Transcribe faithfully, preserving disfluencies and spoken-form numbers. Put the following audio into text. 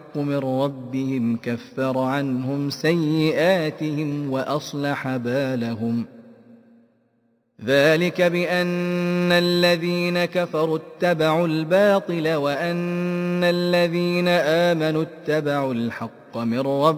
الحق من ربهم كفر عنهم سيئاتهم وأصلح بالهم ذلك بأن الذين كفروا اتبعوا الباطل وأن الذين آمنوا اتبعوا الحق من ربهم